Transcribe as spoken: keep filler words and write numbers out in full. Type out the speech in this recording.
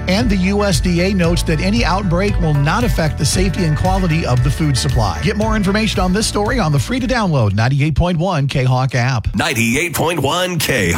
And the U S D A notes that any outbreak will not affect the safety and quality of the food supply. Get more information on this story on the free-to-download ninety-eight point one K Hawk app. ninety-eight point one K